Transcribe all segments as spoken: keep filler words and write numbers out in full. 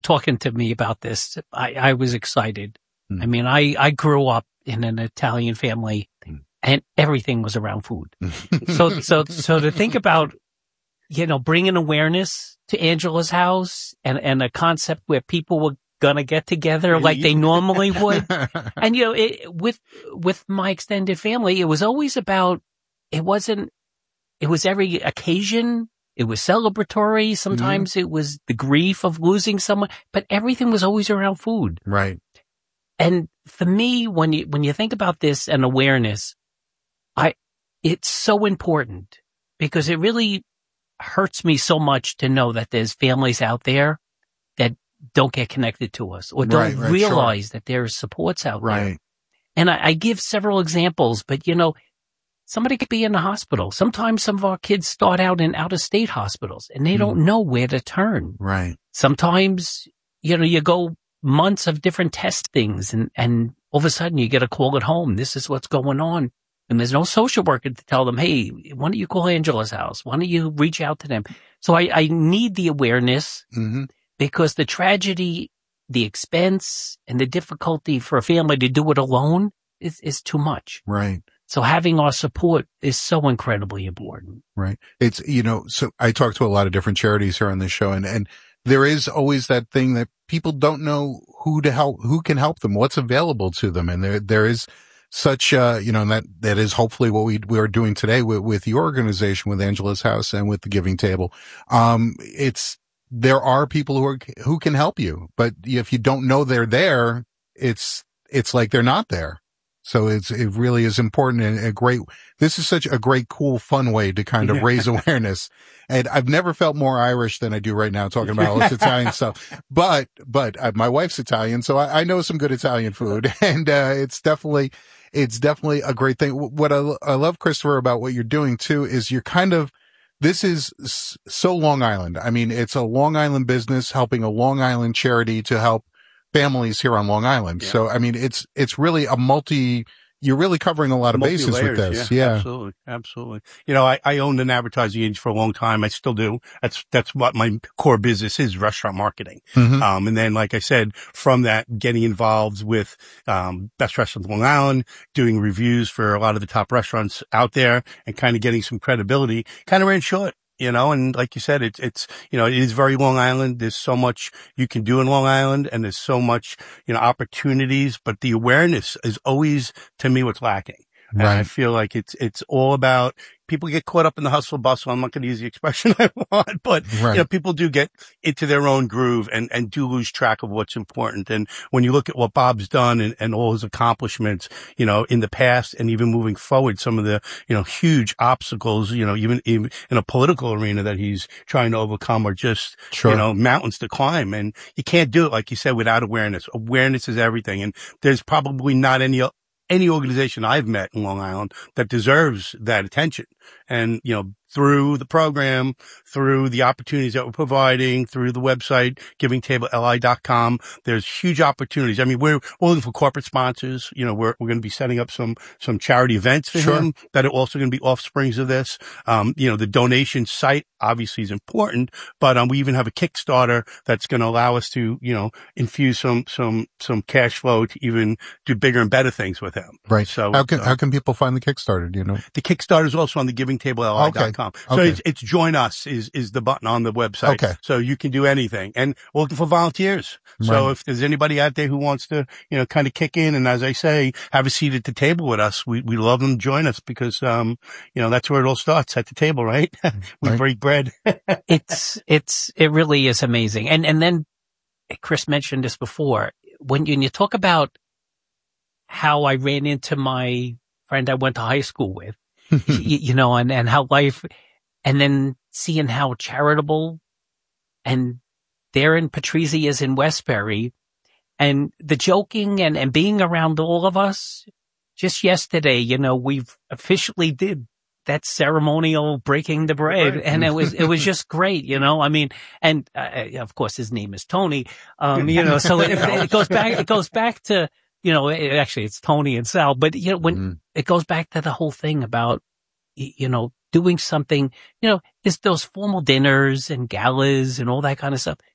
talking to me about this, I, I was excited. Mm. I mean, I, I grew up in an Italian family and everything was around food. so, so, so to think about, you know, bringing awareness to Angela's house and, and a concept where people were going to get together like they normally would. And, you know, it, with, with my extended family, it was always about, it wasn't, it was every occasion. It was celebratory. Sometimes mm-hmm. it was the grief of losing someone, but everything was always around food. Right. And for me, when you, when you think about this and awareness, I, it's so important because it really hurts me so much to know that there's families out there that don't get connected to us or don't right, right, realize sure. that there's supports out right. there. And I, I give several examples, but you know, somebody could be in the hospital. Sometimes some of our kids start out in out-of-state hospitals and they mm. don't know where to turn. Right. Sometimes, you know, you go months of different testings and, and all of a sudden you get a call at home. This is what's going on. And there's no social worker to tell them, hey, why don't you call Angela's house? Why don't you reach out to them? So I, I need the awareness mm-hmm. because the tragedy, the expense, and the difficulty for a family to do it alone is, is too much. Right. So having our support is so incredibly important. Right. It's, you know, so I talk to a lot of different charities here on this show and, and there is always that thing that people don't know who to help, who can help them, what's available to them. And there, there is such, uh, you know, and that, that is hopefully what we, we are doing today with, with your organization, with Angela's House and with the Giving Table. Um, it's, there are people who are, who can help you, but if you don't know they're there, it's, it's like they're not there. So it's, it really is important and a great, this is such a great, cool, fun way to kind of raise awareness. And I've never felt more Irish than I do right now talking about all this Italian stuff. But, but uh, my wife's Italian, so I, I know some good Italian food and, uh, it's definitely, it's definitely a great thing. What I, I love, Christopher, about what you're doing too is you're kind of, this is so Long Island. I mean, it's a Long Island business helping a Long Island charity to help families here on Long Island. Yeah. So, I mean, it's, it's really a multi, you're really covering a lot of bases with this. Yeah, yeah. Absolutely. Absolutely. You know, I, I owned an advertising agency for a long time. I still do. That's, that's what my core business is, restaurant marketing. Mm-hmm. Um, and then, like I said, from that, getting involved with, um, Best Restaurants Long Island, doing reviews for a lot of the top restaurants out there and kind of getting some credibility, kind of ran short. You know, and like you said, it's, it's, you know, it is very Long Island. There's so much you can do in Long Island and there's so much, you know, opportunities, but the awareness is always, to me, what's lacking. And right. I feel like it's, it's all about, people get caught up in the hustle bustle. I'm not going to use the expression I want, but right. you know, people do get into their own groove and, and do lose track of what's important. And when you look at what Bob's done and, and all his accomplishments, you know, in the past and even moving forward, some of the, you know, huge obstacles, you know, even, even in a political arena that he's trying to overcome are just, sure. you know, mountains to climb. And you can't do it, like you said, without awareness. Awareness is everything. And there's probably not any any organization I've met in Long Island that deserves that attention. And, you know, through the program, through the opportunities that we're providing, through the website, giving table L I dot com, there's huge opportunities. I mean, we're, we're looking for corporate sponsors. You know, we're, we're going to be setting up some, some charity events for sure. him that are also going to be offsprings of this. Um, you know, the donation site obviously is important, but, um, we even have a Kickstarter that's going to allow us to, you know, infuse some, some, some cash flow to even do bigger and better things with him. Right. So how can, uh, how can people find the Kickstarter? Do you know? The Kickstarter is also on the giving table L I dot com. Okay. So okay. it's, it's join us is, is the button on the website. Okay. So you can do anything and we're looking for volunteers. So right. if there's anybody out there who wants to, you know, kind of kick in and as I say, have a seat at the table with us, we, we love them to join us because, um, you know, that's where it all starts at the table, right? we right. break bread. it's, it's, it really is amazing. And, and then Chris mentioned this before when you, when you talk about how I ran into my friend I went to high school with, you, you know, and, and how life, and then seeing how charitable and there in Patrizia is in Westbury and the joking and, and being around all of us. Just yesterday, you know, we've officially did that ceremonial breaking the bread right. and it was, it was just great, you know, I mean, and uh, of course his name is Tony, um, you know, so it, it goes back, it goes back to, you know, it, actually it's Tony and Sal, but you know, when mm. it goes back to the whole thing about, you know, doing something, you know, it's those formal dinners and galas and all that kind of stuff.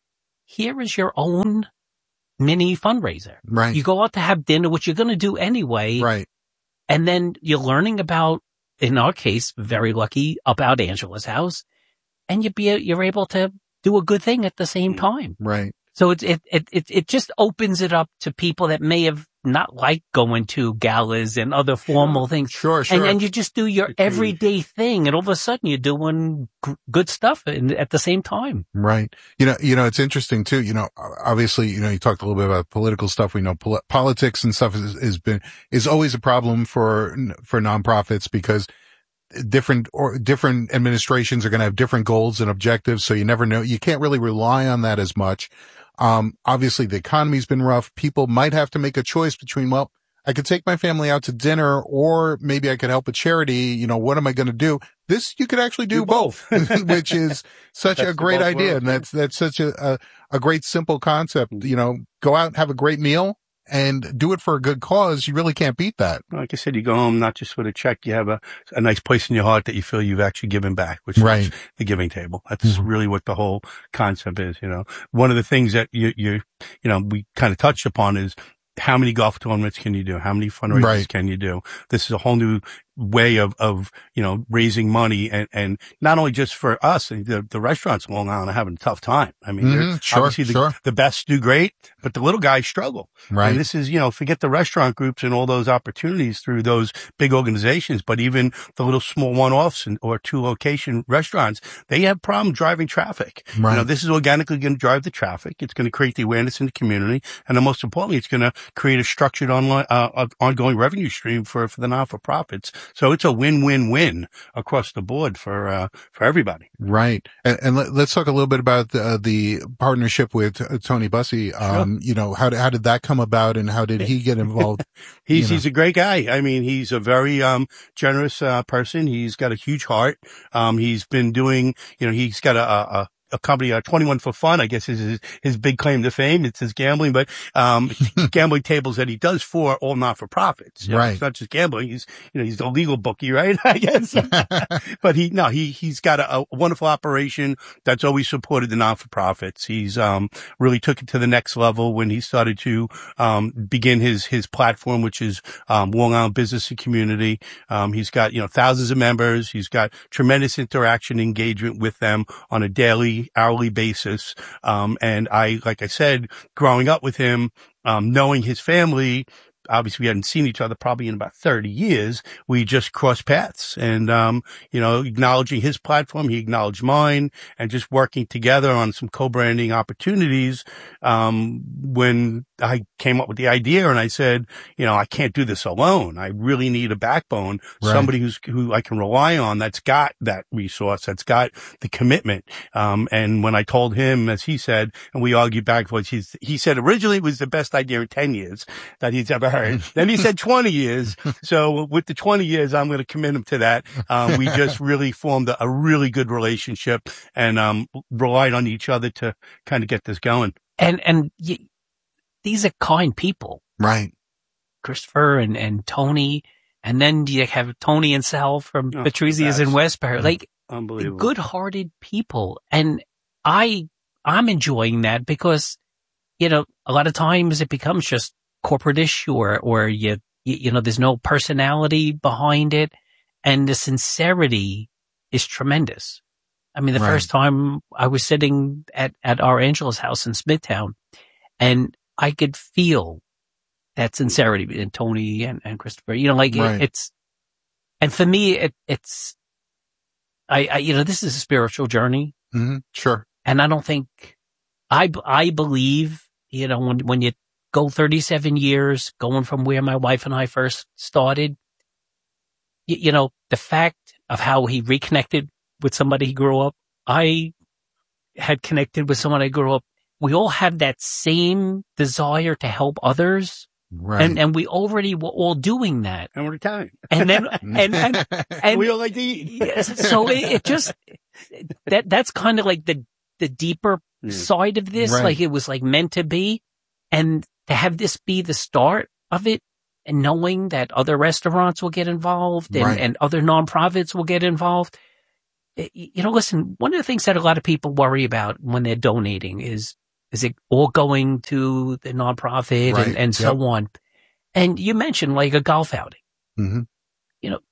here is your own mini fundraiser. Right. You go out to have dinner, which you're going to do anyway. Right. And then you're learning about, in our case, very lucky, about Angela's house. And you be, you're able to do a good thing at the same time. Right. So it, it, it, it, it just opens it up to people that may have not liked going to galas and other formal sure. things. Sure, sure. And then you just do your It's everyday thing, and all of a sudden you're doing g- good stuff in, at the same time. Right. You know, you know, it's interesting too. You know, obviously, you know, you talked a little bit about political stuff. We know pol- politics and stuff is, is been, is always a problem for, for nonprofits because different or different administrations are going to have different goals and objectives. So you never know. You can't really rely on that as much. Um, obviously the economy's been rough. People might have to make a choice between, well, I could take my family out to dinner or maybe I could help a charity. You know, what am I going to do? This, you could actually do, do both, both. which is such That's a great idea. worlds, And that's, that's such a, a, a great simple concept. You know, go out and have a great meal and do it for a good cause. You really can't beat that. Like I said, you go home not just with a check, you have a, a nice place in your heart that you feel you've actually given back, which Right. is the giving table. That's Mhm. really what the whole concept is, you know. One of the things that you, you, you know, we kind of touched upon is how many golf tournaments can you do? How many fundraisers Right. can you do? This is a whole new way of, of, you know, raising money and, and not only just for us, the, the restaurants in Long Island are having a tough time. I mean, Mhm. Sure, obviously the, sure. the best do great, but the little guys struggle. Right. And this is, you know, forget the restaurant groups and all those opportunities through those big organizations, but even the little small one-offs and, or two location restaurants, they have problems driving traffic. Right. You know, this is organically going to drive the traffic. It's going to create the awareness in the community. And then most importantly, it's going to create a structured online, uh, ongoing revenue stream for, for the non-for-profits. So it's a win-win-win across the board for, uh, for everybody. Right. And, and let, let's talk a little bit about the, uh, the partnership with uh, Tony Bussey. Um, you know, how, how did that come about and how did he get involved? He's, You know. he's a great guy. I mean, he's a very, um, generous, uh, person. He's got a huge heart. Um, he's been doing, you know, he's got a, a, a company, uh, twenty-one for Fun, I guess is his, his big claim to fame. It's his gambling, but, um, gambling tables that he does for all not-for-profits. You know, Right. It's not just gambling. He's, you know, he's a legal bookie, right? I guess. But he, no, he, he's got a, a wonderful operation that's always supported the non-for-profits. He's, um, really took it to the next level when he started to, um, begin his, his platform, which is, um, Long Island Business and Community. Um, he's got, you know, thousands of members. He's got tremendous interaction, engagement with them on a daily, hourly basis. Um, and I, like I said, growing up with him, um, knowing his family, obviously we hadn't seen each other probably in about thirty years. We just crossed paths and, um, you know, acknowledging his platform, he acknowledged mine and just working together on some co-branding opportunities. Um, when I came up with the idea and I said, you know, I can't do this alone. I really need a backbone, Right. somebody who's, who I can rely on that's got that resource, that's got the commitment. Um, and when I told him, as he said, and we argued back and forth, he's, he said originally it was the best idea in ten years that he's ever heard. Then he said twenty years. So with the twenty years, I'm going to commit him to that. Um, we just really formed a, a really good relationship and, um, relied on each other to kind of get this going. And, and y- these are kind people, Right. Christopher and, and Tony. And then you have Tony and Sal from Oh, Patrizia's in that's- Westbury. Like, Unbelievable. good-hearted people. And I, I'm enjoying that because, you know, a lot of times it becomes just corporate issue or, or you, you, you know, there's no personality behind it. And the sincerity is tremendous. I mean, the Right. first time I was sitting at, at our Angela's house in Smithtown and I could feel that sincerity in Tony and, and Christopher, you know, like Right. it, it's, and for me, it, it's, I, I, you know, this is a spiritual journey. Mm-hmm. Sure. And I don't think, I, I believe, you know, when, when you go thirty-seven years, going from where my wife and I first started, you, you know, the fact of how he reconnected with somebody he grew up, I had connected with someone I grew up. We all have that same desire to help others. Right. And, and we already were all doing that. And we're Italian. And then, and, and, and we all like to eat. yes, so it, it just, that, that's kind of like the, the deeper Yeah. side of this. Right. Like it was like meant to be. And to have this be the start of it and knowing that other restaurants will get involved and, Right. and other nonprofits will get involved. It- you know, listen, one of the things that a lot of people worry about when they're donating is Is it all going to the nonprofit Right. and, and so Yep. on? And you mentioned like a golf outing. Mm-hmm. You know,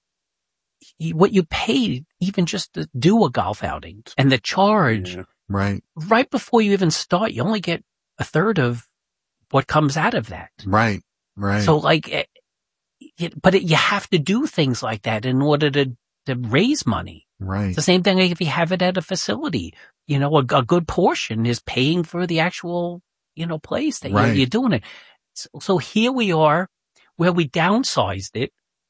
you, what you pay even just to do a golf outing and the charge Yeah. Right. right before you even start, you only get a third of what comes out of that. Right. Right. So like, it, it, but it, you have to do things like that in order to, to raise money. right. It's the same thing like if you have it at a facility, you know, a, a good portion is paying for the actual, you know, place that Right. you're, you're doing it. So, so here we are where we downsized it.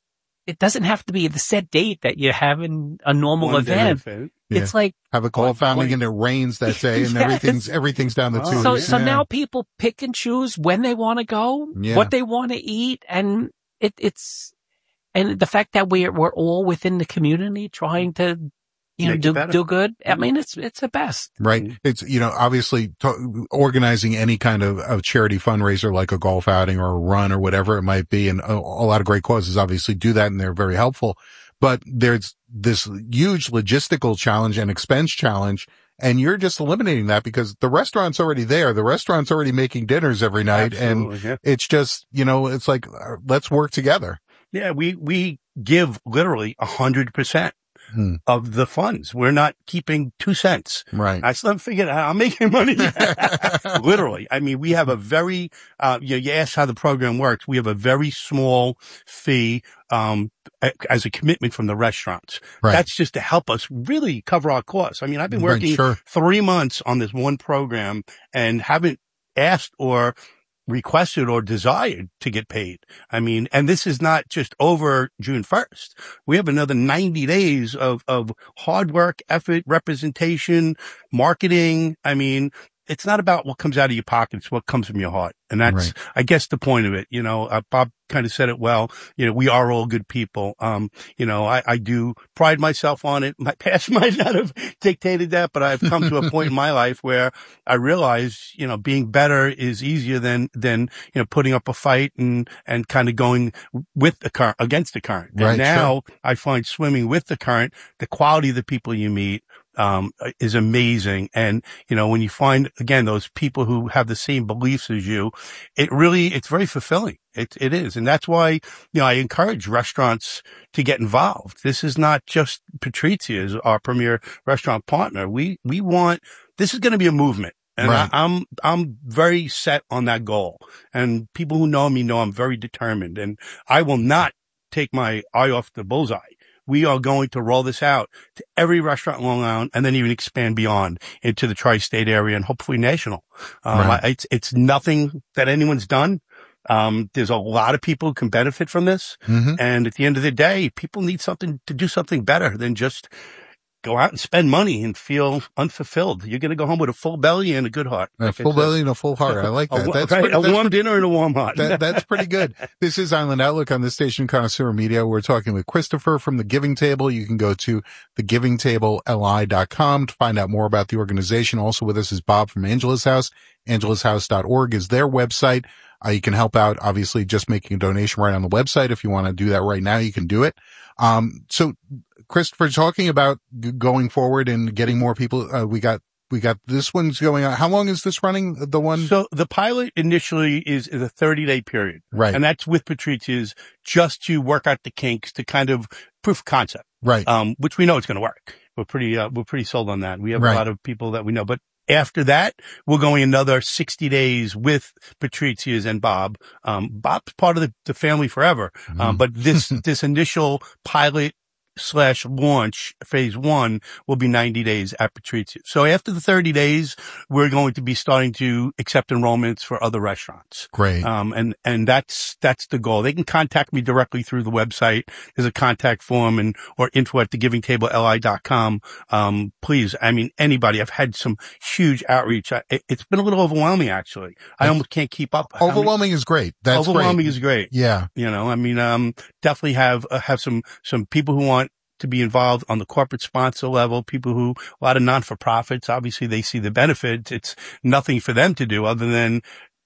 It doesn't have to be the set date that you're having a normal One day event. event. Yeah. It's like, Have a golf One outing point. and it rains that day and Yes. everything's, everything's down the Oh, tubes. so, yeah. so Yeah. now people pick and choose when they want to go, Yeah. what they want to eat. And it, it's, and the fact that we're, we're all within the community trying to, you know, Make it do, better. do good. I mean, it's, it's the best. Right. Mhm. It's, you know, obviously to, organizing any kind of, of charity fundraiser like a golf outing or a run or whatever it might be. And a, a lot of great causes obviously do that and they're very helpful. But there's this huge logistical challenge and expense challenge. And you're just eliminating that because the restaurant's already there. The restaurant's already making dinners every night. Absolutely, And yeah. it's just, you know, it's like, uh, let's work together. Yeah, we, we give literally a hundred percent Hmm. of the funds. We're not keeping two cents. Right. I still haven't figured out how I'm making money. Literally. I mean, we have a very, uh, you know, you asked how the program works. We have a very small fee, um, a- as a commitment from the restaurants. Right. That's just to help us really cover our costs. I mean, I've been Right, working sure. three months on this one program and haven't asked or requested or desired to get paid. I mean, and this is not just over June first. We have another ninety days of, of hard work, effort, representation, marketing. I mean, it's not about what comes out of your pocket. It's what comes from your heart. And that's, Right. I guess, the point of it. You know, uh, Bob kind of said it well. You know, we are all good people. Um, you know, I, I do pride myself on it. My past might not have dictated that, but I've come to a point in my life where I realize, you know, being better is easier than, than, you know, putting up a fight and, and kind of going with the current, against the current. Right, And now I find swimming with the current, the quality of the people you meet, um, is amazing. And, you know, when you find, again, those people who have the same beliefs as you, it really, it's very fulfilling. It, it is. And that's why, you know, I encourage restaurants to get involved. This is not just Patrizia's, our premier restaurant partner. We, we want, this is going to be a movement. And Right. I, I'm, I'm very set on that goal. And people who know me know I'm very determined and I will not take my eye off the bullseye. We are going to roll this out to every restaurant in Long Island and then even expand beyond into the tri-state area and hopefully national. Um, Right. I, it's, it's nothing that anyone's done. Um, there's a lot of people who can benefit from this. Mm-hmm. And at the end of the day, people need something to do something better than just go out and spend money and feel unfulfilled. You're going to go home with a full belly and a good heart. A Like I full said. belly and a full heart. I like A that. wa- That's right, pretty, a that's warm dinner and a warm heart. That, that's pretty good. This is Island Outlook on this station, Connoisseur Media. We're talking with Christopher from The Giving Table. You can go to the giving table L I dot com to find out more about the organization. Also with us is Bob from Angela's House. Angela's House dot org is their website. Uh, you can help out, obviously, just making a donation right on the website. If you want to do that right now, you can do it. Um, so Christopher, talking about g- going forward and getting more people, uh, we got, we got this one's going on. How long is this running? The one? So the pilot initially is, is a thirty day period. Right. And that's with Patrizia's just to work out the kinks to kind of proof of concept, Right. um, which we know it's going to work. We're pretty, uh, we're pretty sold on that. We have Right. a lot of people that we know, but after that, we're going another sixty days with Patrizia's and Bob. Um, Bob's part of the, the family forever. Um, Mhm. but this, this initial pilot slash launch phase one will be ninety days at Patrizia's. So after the thirty days, we're going to be starting to accept enrollments for other restaurants. Great. Um, and, and that's, that's the goal. They can contact me directly through the website. There's a contact form and, or info at the giving table L I dot com. Um, please, I mean, anybody. I've had some huge outreach. I, it, it's been a little overwhelming, actually. I almost can't keep up. How many- Overwhelming is great. That's overwhelming great. is great. Yeah. You know, I mean, um, definitely have, uh, have some, some people who want to be involved on the corporate sponsor level, people who, a lot of non-for-profits, obviously they see the benefits. It's nothing for them to do other than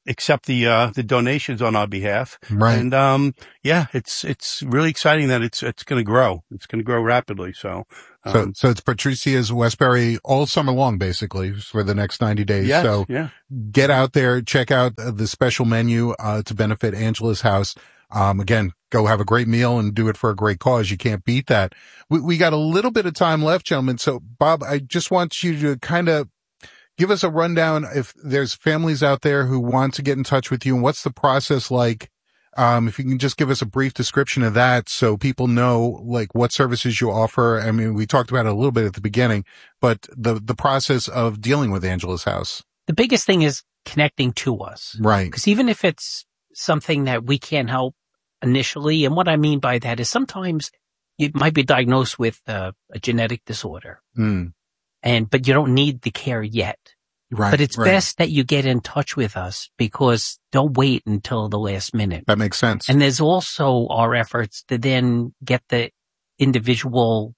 accept the, uh, the donations on our behalf. Right. And, um, yeah, it's, it's really exciting that it's, it's going to grow. It's going to grow rapidly. So, um, so, so it's Patricia's Westbury all summer long, basically, for the next ninety days. yes, So yeah. get out there, check out the special menu, uh, to benefit Angela's house. Um, again, go have a great meal and do it for a great cause. You can't beat that. We, we got a little bit of time left, gentlemen. So Bob, I just want you to kind of give us a rundown if there's families out there who want to get in touch with you, and what's the process like? Um, if you can just give us a brief description of that so people know like what services you offer. I mean, we talked about it a little bit at the beginning, but the, the process of dealing with Angela's house. The biggest thing is connecting to us. Right. Because even if it's something that we can't help initially, and what I mean by that is sometimes you might be diagnosed with uh, a genetic disorder, Mm. and but you don't need the care yet. Right. But it's right. best that you get in touch with us, because don't wait until the last minute. That makes sense. And there's also our efforts to then get the individual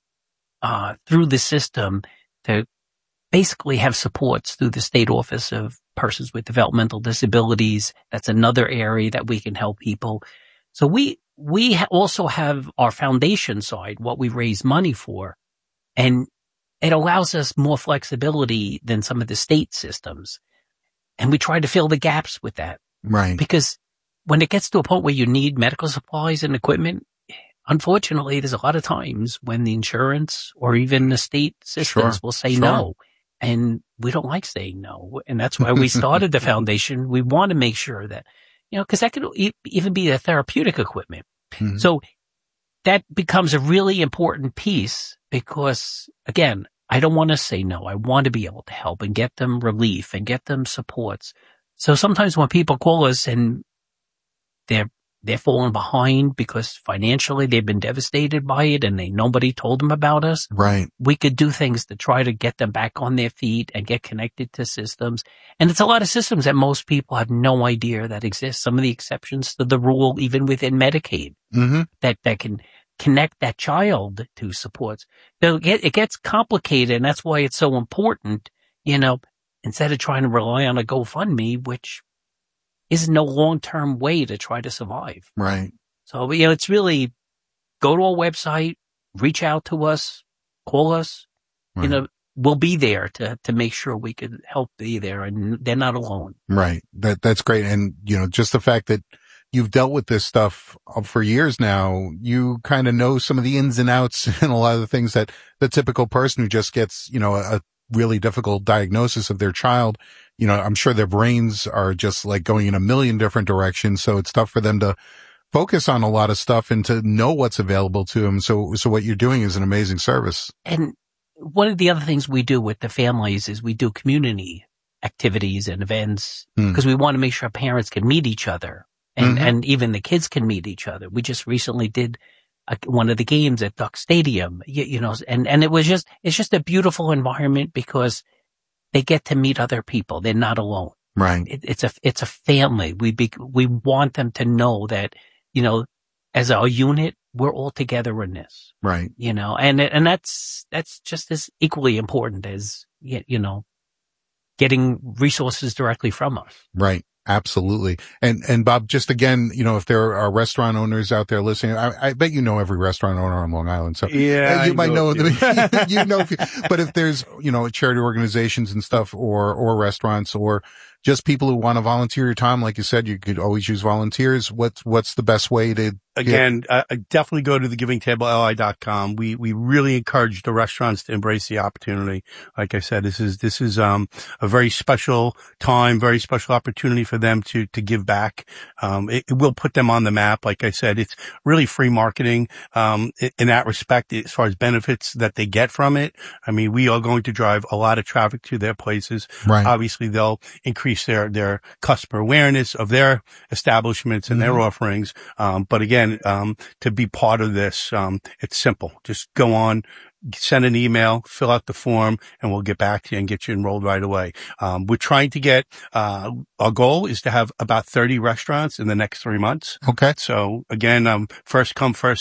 uh through the system to basically have supports through the State Office of Persons with Developmental Disabilities. That's another area that we can help people. So we we ha- also have our foundation side, what we raise money for, and it allows us more flexibility than some of the state systems. And we try to fill the gaps with that. Right. Because when it gets to a point where you need medical supplies and equipment, unfortunately, there's a lot of times when the insurance or even the state systems Sure, will say sure. no. And we don't like saying no. And that's why we started the foundation. We want to make sure that, you know, because that could e- even be the therapeutic equipment. Mhm. So that becomes a really important piece, because, again, I don't want to say no. I want to be able to help and get them relief and get them supports. So sometimes when people call us and they're they're falling behind because financially they've been devastated by it and they nobody told them about us, Right. we could do things to try to get them back on their feet and get connected to systems. And it's a lot of systems that most people have no idea that exist. Some of the exceptions to the rule, even within Medicaid, Mm-hmm. that, that can connect that child to supports. So it, get, it gets complicated, and that's why it's so important, you know, instead of trying to rely on a GoFundMe, which is no long-term way to try to survive. Right. So, you know, it's really go to our website, reach out to us, call us, Right. you know, we'll be there to, to make sure we could help be there, and they're not alone. Right. That, that's great. And, you know, just the fact that you've dealt with this stuff for years now, you kind of know some of the ins and outs and a lot of the things that the typical person who just gets, you know, a really difficult diagnosis of their child, you know, I'm sure their brains are just like going in a million different directions. So it's tough for them to focus on a lot of stuff and to know what's available to them. So, so what you're doing is an amazing service. And one of the other things we do with the families is we do community activities and events, Mm. because we want to make sure parents can meet each other, and, Mhm. and even the kids can meet each other. We just recently did a, one of the games at Duck Stadium, you, you know, and, and it was just, it's just a beautiful environment because they get to meet other people. They're not alone. Right. It, it's a, it's a family. We be, we want them to know that, you know, as a unit, we're all together in this, Right. you know, and, and that's, that's just as equally important as, y- you know, getting resources directly from us. Right. Absolutely. And, and Bob, just again, you know, if there are restaurant owners out there listening, I, I bet you know every restaurant owner on Long Island. So Yeah, uh, you I might know, know a them, you know, if you, but if there's, you know, charity organizations and stuff, or, or restaurants, or just people who want to volunteer your time, like you said, you could always use volunteers. What's, what's the best way to, Again, uh, definitely go to the giving table L I dot com. We, we really encourage the restaurants to embrace the opportunity. Like I said, this is, this is, um, a very special time, very special opportunity for them to, to give back. Um, it, it will put them on the map. Like I said, it's really free marketing, um, in, in that respect, as far as benefits that they get from it. I mean, we are going to drive a lot of traffic to their places. right. Obviously, they'll increase their, their customer awareness of their establishments and Mhm. their offerings. Um, but again, um, to be part of this, um, it's simple. Just go on, send an email, fill out the form, and we'll get back to you and get you enrolled right away. Um, we're trying to get, uh, our goal is to have about thirty restaurants in the next three months. Okay. So again, um, first come, first serve.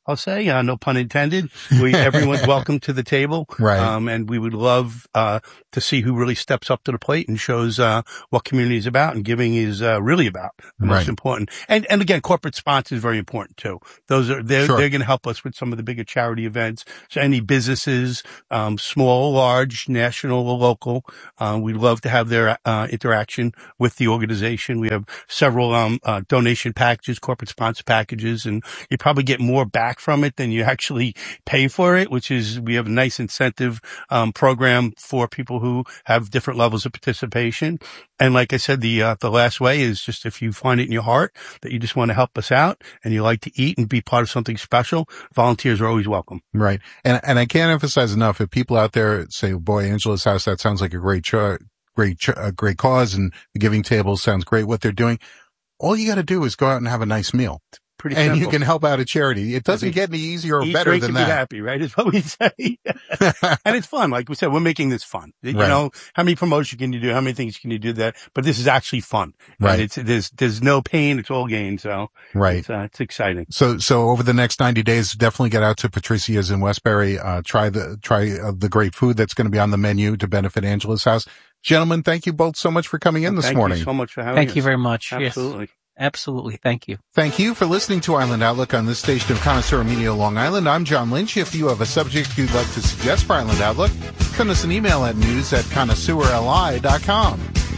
I'll say, uh, no pun intended. We, everyone's welcome to the table. Right. Um, and we would love, uh, to see who really steps up to the plate and shows, uh, what community is about and giving is, uh, really about. The Right. most important. And, and again, corporate sponsor is very important too. Those are, they're, Sure. they're going to help us with some of the bigger charity events. So any businesses, um, small, large, national or local, um, we'd love to have their, uh, interaction with the organization. We have several, um, uh, donation packages, corporate sponsor packages, and you probably get more back from it than you actually pay for it, which is, we have a nice incentive, um, program for people who have different levels of participation. And like I said, the, uh, the last way is just if you find it in your heart that you just want to help us out and you like to eat and be part of something special, volunteers are always welcome. Right. And, and I can't emphasize enough, if people out there say, boy, Angela's House, that sounds like a great, cho- great, cho- a great cause, and the giving table sounds great, what they're doing. All you got to do is go out and have a nice meal. Pretty and simple. you can help out a charity. It doesn't get any easier or Eat, better drink, than and that. Be happy, right? Is what we say. And it's fun. Like we said, we're making this fun. You Right. know, how many promotions can you do? How many things can you do that? But this is actually fun. Right. And it's, there's, there's no pain. It's all gain. So Right. it's, uh, it's exciting. So, so over the next ninety days, definitely get out to Patricia's in Westbury. Uh, try the, try uh, the great food that's going to be on the menu to benefit Angela's House. Gentlemen, thank you both so much for coming in this Thank morning. you so much for having Thank us. you very much. Absolutely. Yes, absolutely. Thank you. Thank you for listening to Island Outlook on this station of Connoisseur Media, Long Island. I'm John Lynch. If you have a subject you'd like to suggest for Island Outlook, send us an email at news at connoisseurli dot com.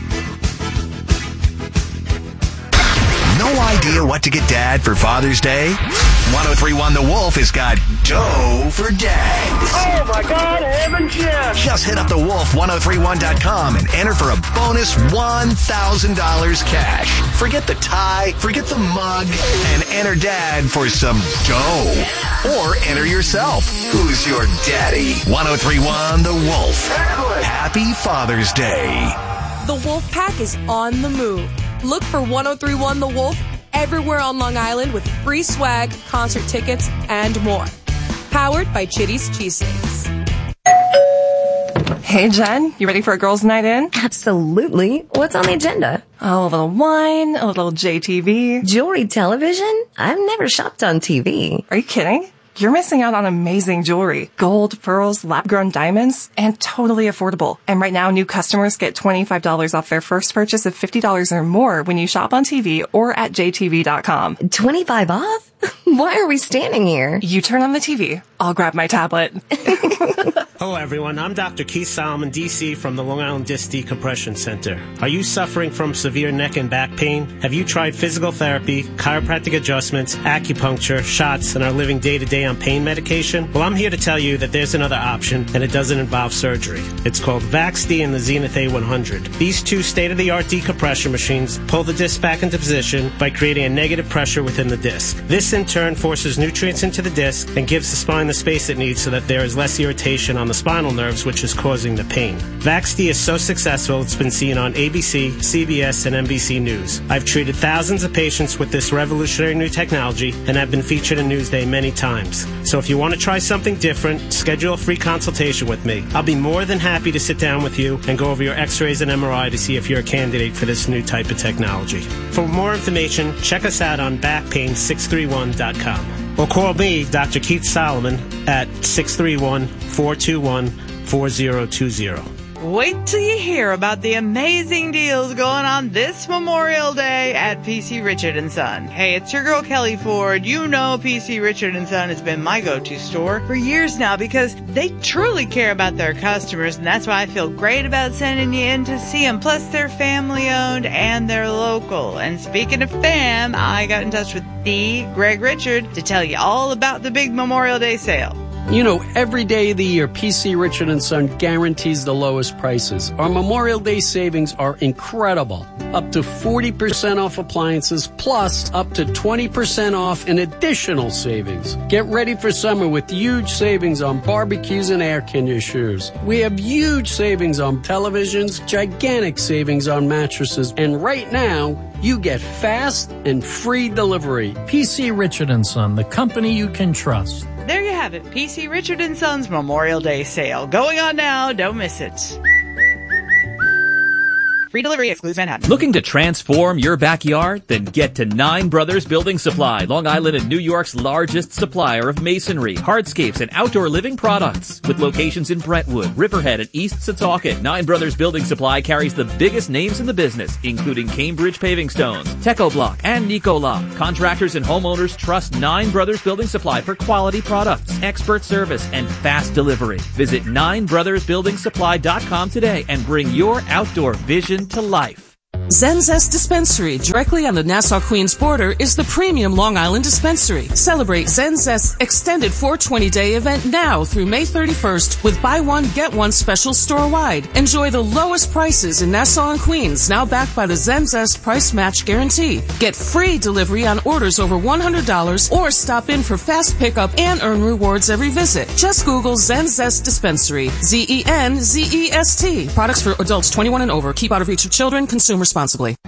No idea what to get Dad for Father's Day? ten thirty-one The Wolf has got dough for Dad. Oh my God, heavens yes! Just hit up the wolf ten thirty-one dot com and enter for a bonus one thousand dollars cash. Forget the tie, forget the mug, and enter Dad for some dough. Or enter yourself. Who's your daddy? ten thirty-one The Wolf. Happy Father's Day. The Wolf Pack is on the move. Look for ten thirty-one The Wolf everywhere on Long Island with free swag, concert tickets, and more. Powered by Chitty's Cheesesteaks. Hey, Jen, you ready for a girls' night in? Absolutely. What's on the agenda? Oh, a little wine, a little J T V. Jewelry television? I've never shopped on T V. Are you kidding? You're missing out on amazing jewelry. Gold, pearls, lab-grown diamonds, and totally affordable. And right now, new customers get twenty-five dollars off their first purchase of fifty dollars or more when you shop on T V or at J T V dot com. twenty-five off? Why are we standing here? You turn on the T V. I'll grab my tablet. Hello, everyone. I'm Doctor Keith Solomon, D C, from the Long Island Disc Decompression Center. Are you suffering from severe neck and back pain? Have you tried physical therapy, chiropractic adjustments, acupuncture, shots, and are living day-to-day on pain medication? Well, I'm here to tell you that there's another option, and it doesn't involve surgery. It's called VaxD and the Zenith A one hundred. These two state-of-the-art decompression machines pull the disc back into position by creating a negative pressure within the disc. This, in turn, forces nutrients into the disc and gives the spine the space it needs so that there is less irritation on the spinal nerves, which is causing the pain. VaxD is so successful, it's been seen on A B C, C B S, and N B C News. I've treated thousands of patients with this revolutionary new technology and have been featured in Newsday many times. So if you want to try something different, schedule a free consultation with me. I'll be more than happy to sit down with you and go over your x-rays and M R I to see if you're a candidate for this new type of technology. For more information, check us out on back pain six three one dot com. Or call me, Doctor Keith Solomon, at six three one, four two one, four zero two zero. Wait till you hear about the amazing deals going on this Memorial Day at P C Richard and Son. Hey, it's your girl Kelly Ford. You know P C Richard and Son has been my go-to store for years now because they truly care about their customers, and that's why I feel great about sending you in to see them. Plus, they're family-owned and they're local. And speaking of fam, I got in touch with the Greg Richard to tell you all about the big Memorial Day sale. You know, every day of the year, P C Richard and Son guarantees the lowest prices. Our Memorial Day savings are incredible. Up to forty percent off appliances, plus up to twenty percent off in additional savings. Get ready for summer with huge savings on barbecues and air conditioners. We have huge savings on televisions, gigantic savings on mattresses, and right now, you get fast and free delivery. P C Richard and Son, the company you can trust. There you have it, P C Richard and Son's Memorial Day sale. Going on now, don't miss it. Free delivery excludes Manhattan. Looking to transform your backyard? Then get to Nine Brothers Building Supply, Long Island and New York's largest supplier of masonry, hardscapes, and outdoor living products. With locations in Brentwood, Riverhead, and East Setauket, Nine Brothers Building Supply carries the biggest names in the business, including Cambridge Paving Stones, Tecoblock, and Nicolock. Contractors and homeowners trust Nine Brothers Building Supply for quality products, expert service, and fast delivery. Visit nine brothers building supply dot com today and bring your outdoor vision to life. Zenzest Dispensary, directly on the Nassau-Queens border, is the premium Long Island dispensary. Celebrate Zenzest's extended four twenty day event now through May thirty-first with buy one, get one specials store-wide. Enjoy the lowest prices in Nassau and Queens, now backed by the Zenzest Price Match Guarantee. Get free delivery on orders over one hundred dollars or stop in for fast pickup and earn rewards every visit. Just Google Zenzest Dispensary, Z E N Z E S T. Products for adults twenty-one and over. Keep out of reach of children. Consume responsibly.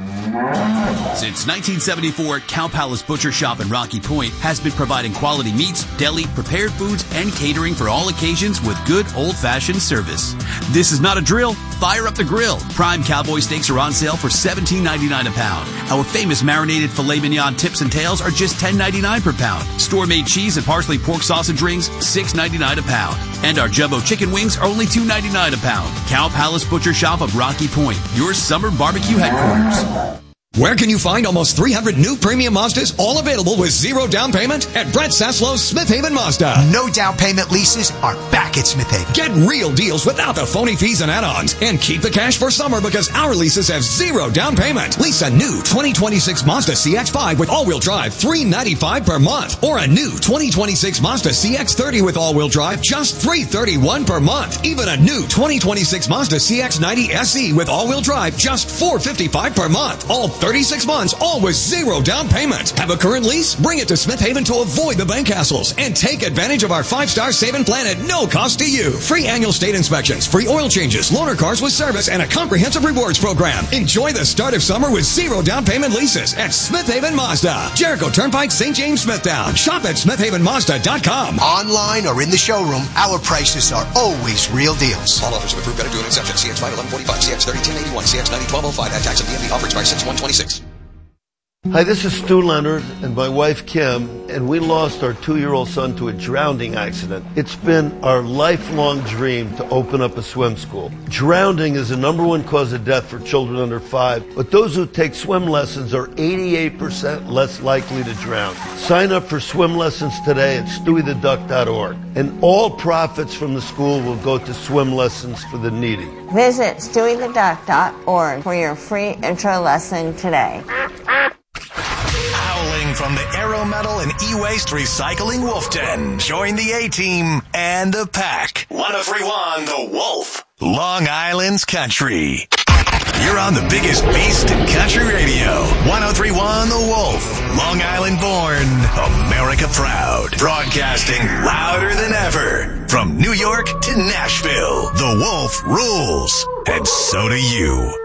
Since nineteen seventy-four, Cow Palace Butcher Shop in Rocky Point has been providing quality meats, deli, prepared foods, and catering for all occasions with good old-fashioned service. This is not a drill. Fire up the grill. Prime cowboy steaks are on sale for seventeen ninety-nine a pound. Our famous marinated filet mignon tips and tails are just ten ninety-nine per pound. Store-made cheese and parsley pork sausage rings, six ninety-nine a pound. And our jumbo chicken wings are only two ninety-nine a pound. Cow Palace Butcher Shop of Rocky Point, your summer barbecue headquarters. Where can you find almost three hundred new premium Mazdas, all available with zero down payment? At Brett Saslow's Smith Haven Mazda. No down payment leases are back at Smith Haven. Get real deals without the phony fees and add-ons. And keep the cash for summer because our leases have zero down payment. Lease a new twenty twenty-six Mazda C X five with all-wheel drive, three hundred ninety-five dollars per month. Or a new twenty twenty-six Mazda C X thirty with all-wheel drive, just three hundred thirty-one dollars per month. Even a new twenty twenty-six Mazda C X ninety S E with all-wheel drive, just four hundred fifty-five dollars per month. All thirty-six months, all with zero down payment. Have a current lease? Bring it to Smith Haven to avoid the bank hassles and take advantage of our five-star saving plan at no cost to you. Free annual state inspections, free oil changes, loaner cars with service, and a comprehensive rewards program. Enjoy the start of summer with zero down payment leases at Smith Haven Mazda. Jericho Turnpike, Saint James, Smithtown. Shop at smith haven mazda dot com. Online or in the showroom, our prices are always real deals. All offers of approved credit due an exception. C X five eleven forty-five, C X thirty ten eighty-one, C X ninety twelve oh five. At tax and D M V offer expires six one twenty-six. Hi, this is Stu Leonard and my wife Kim, and we lost our two-year-old son to a drowning accident. It's been our lifelong dream to open up a swim school. Drowning is the number one cause of death for children under five, but those who take swim lessons are eighty-eight percent less likely to drown. Sign up for swim lessons today at stewie the duck dot org, and all profits from the school will go to swim lessons for the needy. Visit stewie the duck dot org for your free intro lesson today. Howling from the Aero Metal and E-Waste Recycling Wolf Den. Join the A-Team and the pack. one oh three point one The Wolf. Long Island's Country. You're on the biggest beast in country radio. one oh three point one The Wolf. Long Island born, America proud. Broadcasting louder than ever. From New York to Nashville, The Wolf rules. And so do you.